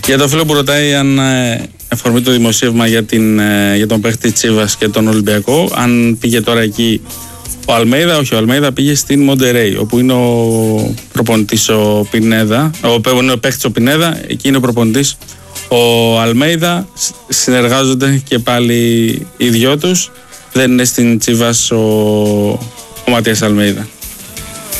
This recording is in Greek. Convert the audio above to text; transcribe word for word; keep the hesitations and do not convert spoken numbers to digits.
Για το φίλο που ρωτάει αν αφορμή το δημοσίευμα για, την, για τον παίχτη Τσίβας και τον Ολυμπιακό, αν πήγε τώρα εκεί ο Αλμέιδα, όχι, ο Αλμέιδα πήγε στην Μοντερέι, όπου είναι ο προπονητής ο Πινέδα, ο, είναι ο παίχτης ο Πινέδα, εκεί είναι ο προπονητής ο Αλμέιδα, συνεργάζονται και πάλι οι δυο τους, δεν είναι στην Τσίβας ο, ο Ματίας Αλμέιδα.